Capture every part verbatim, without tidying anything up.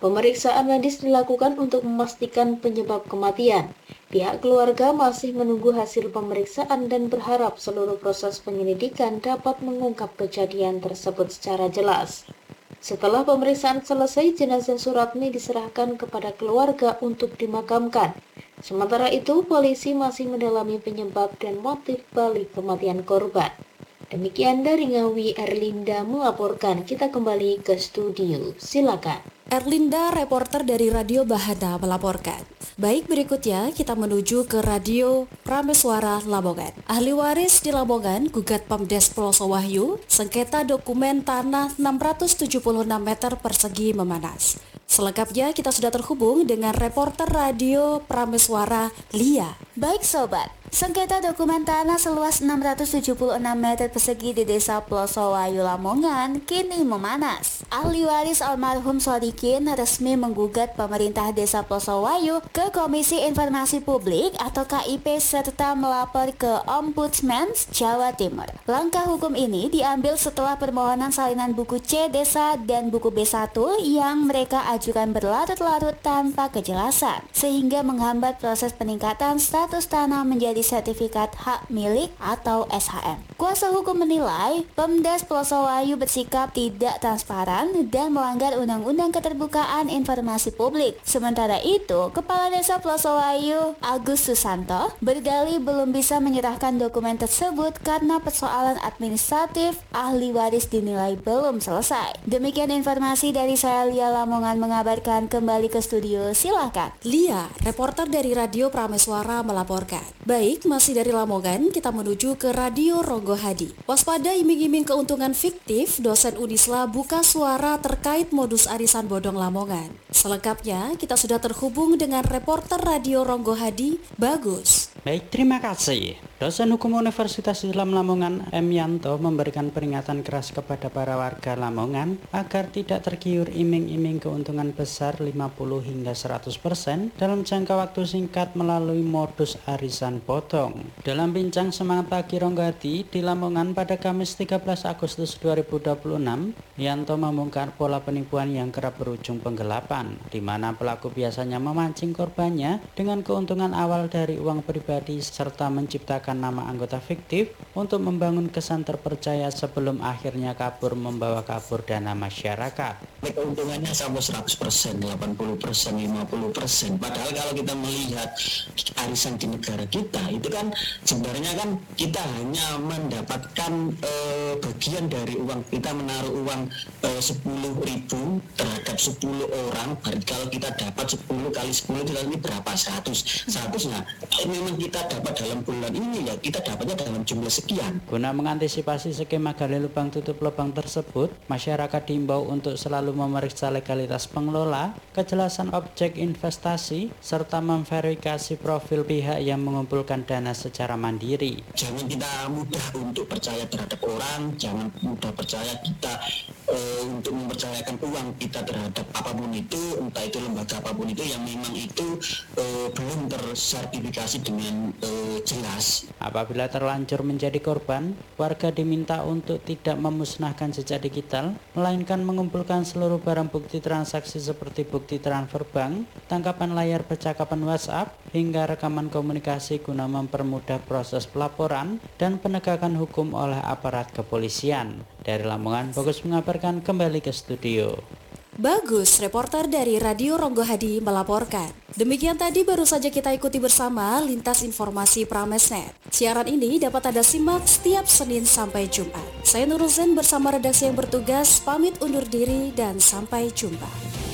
pemeriksaan medis dilakukan untuk memastikan penyebab kematian. Pihak keluarga masih menunggu hasil pemeriksaan dan berharap seluruh proses penyelidikan dapat mengungkap kejadian tersebut secara jelas. Setelah pemeriksaan selesai, jenazah Suratmi diserahkan kepada keluarga untuk dimakamkan. Sementara itu, polisi masih mendalami penyebab dan motif balik kematian korban. Demikian dari Ngawi, Erlinda melaporkan. Kita kembali ke studio. Silakan. Erlinda, reporter dari Radio Bahana melaporkan. Baik, berikutnya kita menuju ke Radio Prameswara Lamongan. Ahli waris di Lamongan gugat Pemdes Pelosok Wahyu, sengketa dokumen tanah enam ratus tujuh puluh enam meter persegi memanas. Selengkapnya kita sudah terhubung dengan reporter Radio Prameswara, Lia. Baik sobat, sengketa dokumen tanah seluas enam ratus tujuh puluh enam meter persegi di Desa Pelosok Wahyu Lamongan kini memanas. Ahli waris almarhum Sodikin resmi menggugat pemerintah Desa Pelosok Wahyu ke Komisi Informasi Publik atau K I P serta melapor ke Ombudsman Jawa Timur. Langkah hukum ini diambil setelah permohonan salinan buku C Desa dan buku B satu yang mereka ajukan berlarut-larut tanpa kejelasan, sehingga menghambat proses peningkatan status tanah menjadi sertifikat hak milik atau S H M. Kuasa hukum menilai Pemdes Pelosok Wahyu bersikap tidak transparan dan melanggar Undang-Undang Keterbukaan Informasi Publik. Sementara itu, Kepala Desa Pelosok Wahyu, Agus Susanto, berdalih belum bisa menyerahkan dokumen tersebut karena persoalan administratif ahli waris dinilai belum selesai. Demikian informasi dari saya, Lia Lamongan, mengabarkan. Kembali ke studio, silakan. Lia, reporter dari Radio Prameswara melaporkan. Baik, masih dari Lamongan, kita menuju ke Radio Ronggo Hadi. Waspada iming-iming keuntungan fiktif, dosen Unisla buka suara terkait modus arisan bodong Lamongan. Selengkapnya, kita sudah terhubung dengan reporter Radio Ronggo Hadi, Bagus. Baik, terima kasih. Dosen Hukum Universitas Islam Lamongan, M. Yanto, memberikan peringatan keras kepada para warga Lamongan agar tidak tergiur iming-iming keuntungan besar lima puluh hingga seratus persen dalam jangka waktu singkat melalui modus arisan bodong. Dalam bincang Semangat Pagi Ronggo Hadi di Lamongan pada Kamis tiga belas Agustus dua ribu dua puluh enam, Yanto membongkar pola penipuan yang kerap berujung penggelapan, di mana pelaku biasanya memancing korbannya dengan keuntungan awal dari uang pribadi serta menciptakan nama anggota fiktif untuk membangun kesan terpercaya sebelum akhirnya kabur membawa kabur dana masyarakat. Keuntungannya sampai seratus persen, delapan puluh persen, lima puluh persen. Padahal kalau kita melihat arisan di negara kita, itu kan sebenarnya kan kita hanya mendapatkan eh, bagian dari uang. Kita menaruh uang eh, sepuluh ribu terhadap sepuluh orang. Berarti kalau kita dapat sepuluh kali sepuluh itu ini berapa? seratus. seratus, nah memang kita dapat dalam bulan ini, ya kita dapatnya dalam jumlah sekian. Guna mengantisipasi skema gali lubang tutup lubang tersebut, masyarakat diimbau untuk selalu memeriksa legalitas pengelola, kejelasan objek investasi, serta memverifikasi profil pihak yang mengumpulkan dana secara mandiri. Jangan kita mudah untuk percaya terhadap orang, jangan mudah percaya kita e, untuk mempercayakan uang kita terhadap apapun itu, entah itu lembaga apapun itu yang memang itu e, belum tersertifikasi dengan e, jelas. Apabila terlanjur menjadi korban, warga diminta untuk tidak memusnahkan jejak digital, melainkan mengumpulkan seluruh barang bukti transaksi seperti bukti transfer bank, tangkapan layar percakapan WhatsApp, hingga rekaman komunikasi guna mempermudah proses pelaporan dan penegakan hukum oleh aparat kepolisian. Dari Lamongan, Bagus mengabarkan. Kembali ke studio. Bagus, reporter dari Radio Ronggo Hadi melaporkan. Demikian tadi baru saja kita ikuti bersama lintas informasi Pramesnet. Siaran ini dapat Anda simak setiap Senin sampai Jumat. Saya Nurul Zen bersama redaksi yang bertugas pamit undur diri dan sampai jumpa.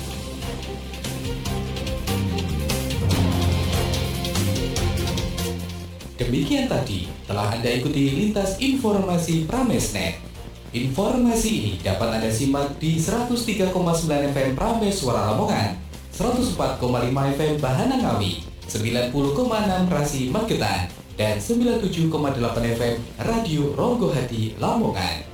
Demikian tadi telah Anda ikuti lintas informasi Pramesnet. Informasi ini dapat Anda simak di seratus tiga koma sembilan F M Prameswara Lamongan, seratus empat koma lima F M Bahana Ngawi, sembilan puluh koma enam Rasi Magetan, dan sembilan puluh tujuh koma delapan F M Radio Ronggo Hadi Lamongan.